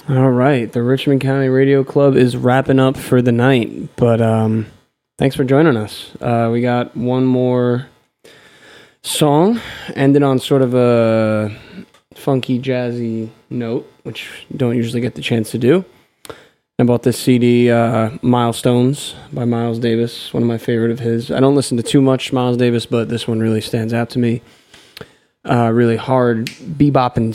All right, the Richmond County Radio Club is wrapping up for the night, but thanks for joining us. We got one more song, ended on sort of a funky, jazzy note, which don't usually get the chance to do. I bought this CD, Milestones by Miles Davis, one of my favorite of his. I don't listen to too much Miles Davis, but this one really stands out to me. Really hard bebop and